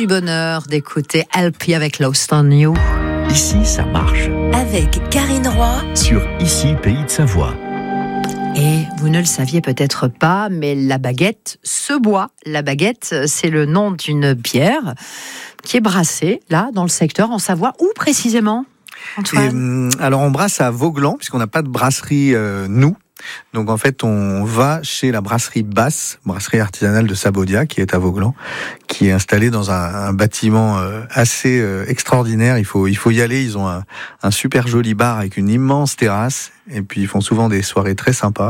du bonheur d'écouter LP avec Lost on You. Ici, ça marche. Avec Karine Roy. Sur Ici, Pays de Savoie. Et vous ne le saviez peut-être pas, mais la baguette se boit. La baguette, c'est le nom d'une bière qui est brassée, là, dans le secteur, en Savoie. Où précisément, Antoine ? Alors, on brasse à Vaugelan, puisqu'on n'a pas de brasserie, nous. Donc en fait, on va chez la brasserie Basse, brasserie artisanale de Sabodia, qui est à Vaugelan, qui est installée dans un bâtiment assez extraordinaire. Il faut y aller. Ils ont un super joli bar avec une immense terrasse, et puis ils font souvent des soirées très sympas.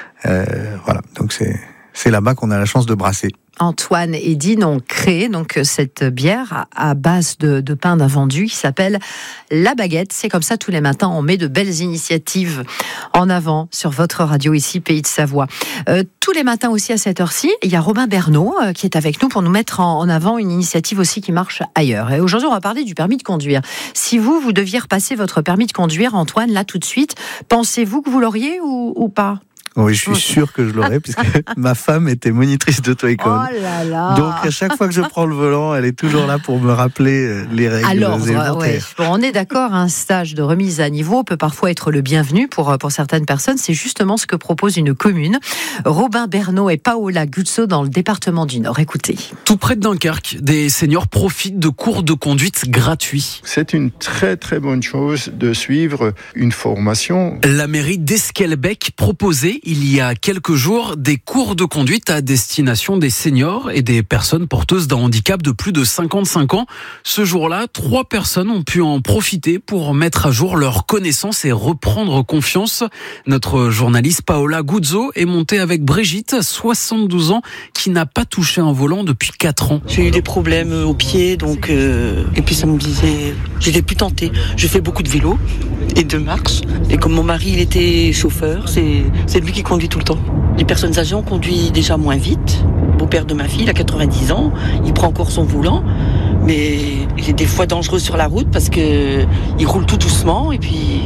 Voilà, donc c'est là-bas qu'on a la chance de brasser. Antoine et Dean ont créé donc cette bière à base de pain d'invendu qui s'appelle La Baguette. C'est comme ça tous les matins, on met de belles initiatives en avant sur votre radio ici, Pays de Savoie. Tous les matins aussi à cette heure-ci, il y a Robin Bernot qui est avec nous pour nous mettre en avant une initiative aussi qui marche ailleurs. Et aujourd'hui, on va parler du permis de conduire. Si vous deviez repasser votre permis de conduire, Antoine, là tout de suite, pensez-vous que vous l'auriez ou pas ? Oui, je suis sûr que je l'aurais, puisque ma femme était monitrice d'auto-école. Oh là là. Donc, à chaque fois que je prends le volant, elle est toujours là pour me rappeler les règles élémentaires. Ouais. Bon, on est d'accord, un stage de remise à niveau peut parfois être le bienvenu pour certaines personnes. C'est justement ce que propose une commune. Robin Bernot et Paola Guzzo dans le département du Nord. Écoutez. Tout près de Dunkerque, des seniors profitent de cours de conduite gratuits. C'est une très très bonne chose de suivre une formation. La mairie d'Esquelbec proposait il y a quelques jours des cours de conduite à destination des seniors et des personnes porteuses d'un handicap de plus de 55 ans. Ce jour-là, 3 personnes ont pu en profiter pour mettre à jour leurs connaissances et reprendre confiance. Notre journaliste Paola Guzzo est montée avec Brigitte, 72 ans, qui n'a pas touché un volant depuis 4 ans. J'ai eu des problèmes aux pieds, donc et puis ça me disait, j'étais plus tentée. Je fais beaucoup de vélo et de marche. Et comme mon mari, il était chauffeur, c'est lui qui conduit tout le temps. Les personnes âgées, on conduit déjà moins vite. Le beau-père de ma fille, il a 90 ans, il prend encore son volant, mais il est des fois dangereux sur la route parce que il roule tout doucement et puis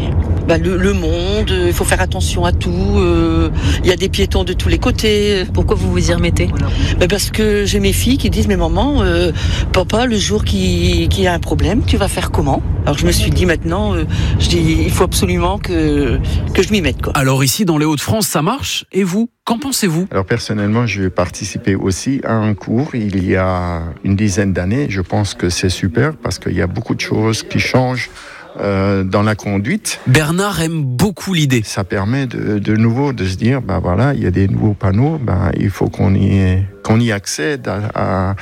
le monde, il faut faire attention à tout. Il y a des piétons de tous les côtés. Pourquoi vous vous y remettez ? Parce que j'ai mes filles qui disent, mais maman, papa, le jour qu'il y a un problème, tu vas faire comment ? Alors je me suis dit maintenant, il faut absolument que je m'y mette, quoi. Alors ici, dans les Hauts-de-France, ça marche. Et vous, qu'en pensez-vous ? Alors personnellement, j'ai participé aussi à un cours il y a une dizaine d'années. Je pense que c'est super parce qu'il y a beaucoup de choses qui changent dans la conduite. Bernard aime beaucoup l'idée. Ça permet de nouveau de se dire, voilà, il y a des nouveaux panneaux, il faut qu'on y accède à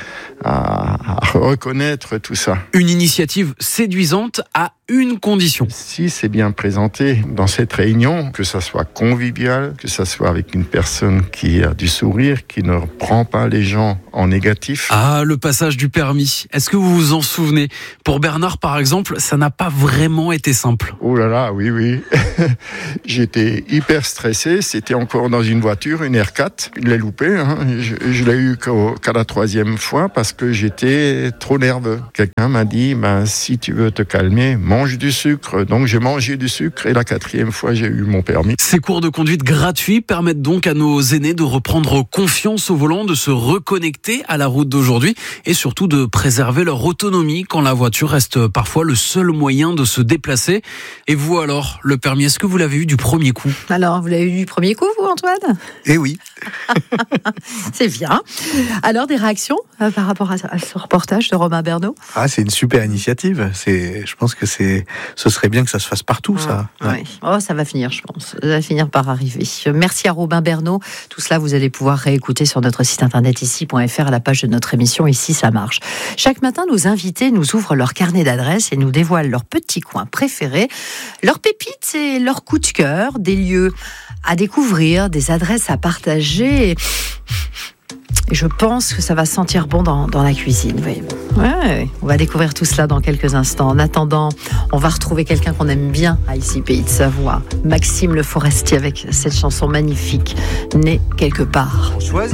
reconnaître tout ça. Une initiative séduisante à une condition. Si c'est bien présenté dans cette réunion, que ça soit convivial, que ça soit avec une personne qui a du sourire, qui ne prend pas les gens en négatif. Ah, le passage du permis. Est-ce que vous vous en souvenez ? Pour Bernard, par exemple, ça n'a pas vraiment été simple. Oh là là, oui. J'étais hyper stressé. C'était encore dans une voiture, une R4. Je l'ai loupé. Je l'ai eu qu'à la 3e fois parce que j'étais trop nerveux. Quelqu'un m'a dit, si tu veux te calmer, mange du sucre. Donc j'ai mangé du sucre et la 4e fois, j'ai eu mon permis. Ces cours de conduite gratuits permettent donc à nos aînés de reprendre confiance au volant, de se reconnecter à la route d'aujourd'hui et surtout de préserver leur autonomie quand la voiture reste parfois le seul moyen de se déplacer. Et vous alors, le permis, est-ce que vous l'avez eu du premier coup ? Alors, vous l'avez eu du premier coup, vous, Antoine ? Eh oui. C'est bien. Alors, des réactions par rapport à ce reportage de Robin Bernot ? Ah, c'est une super initiative. Je pense que ce serait bien que ça se fasse partout, ça. Ouais. Oh, ça va finir, je pense. Ça va finir par arriver. Merci à Robin Bernot. Tout cela, vous allez pouvoir réécouter sur notre site internet ici.fr à la page de notre émission Ici, ça marche. Chaque matin, nos invités nous ouvrent leur carnet d'adresses et nous dévoilent leurs petits coins préférés, leurs pépites et leurs coups de cœur, des lieux à découvrir, des adresses à partager. Et je pense que ça va sentir bon dans la cuisine. Oui. Ouais, on va découvrir tout cela dans quelques instants. En attendant, on va retrouver quelqu'un qu'on aime bien à Ici, Pays de Savoie. Maxime Le Forestier avec cette chanson magnifique, Né quelque part.